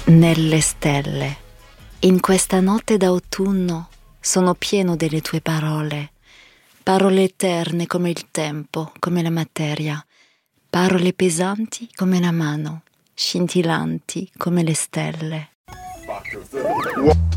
nelle stelle. In questa notte d'autunno sono pieno delle tue parole, parole eterne come il tempo, come la materia, parole pesanti come la mano, scintillanti come le stelle.